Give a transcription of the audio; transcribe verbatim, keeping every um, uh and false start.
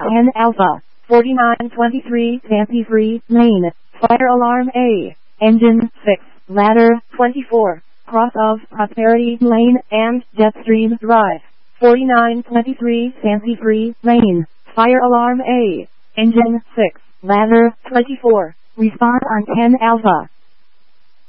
ten Alpha, forty-nine twenty-three Fancy Free Lane, Fire Alarm A, Engine six, Ladder twenty-four, Cross of Prosperity Lane and Jetstream Drive, forty-nine twenty-three Fancy Free Lane, Fire Alarm A, Engine six, Ladder twenty-four, respond on ten Alpha.